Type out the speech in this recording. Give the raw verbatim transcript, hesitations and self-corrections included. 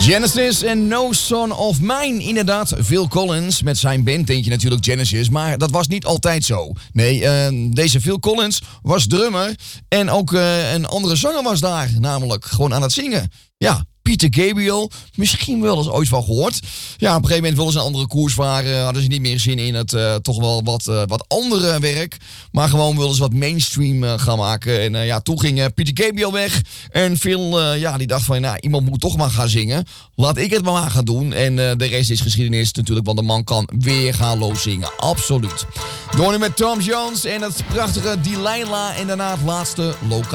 Genesis en No Son of Mine. Inderdaad, Phil Collins met zijn bandtentje natuurlijk Genesis. Maar dat was niet altijd zo. Nee, uh, deze Phil Collins was drummer. En ook uh, een andere zanger was daar. Namelijk gewoon aan het zingen. Ja, Peter Gabriel. Misschien wel eens ooit van gehoord. Ja, op een gegeven moment wilden ze een andere koers varen. Hadden ze niet meer zin in het uh, toch wel wat, uh, wat andere werk. Maar gewoon wilden ze wat mainstream uh, gaan maken. En uh, ja, toen ging uh, Peter Gabriel weg. En Phil, uh, ja, die dacht van, nou, iemand moet toch maar gaan zingen. Laat ik het maar gaan doen. En uh, de rest is geschiedenis natuurlijk, want de man kan weer gaan loszingen. Absoluut. Door nu met Tom Jones en het prachtige Delilah. En daarna het laatste lokaal.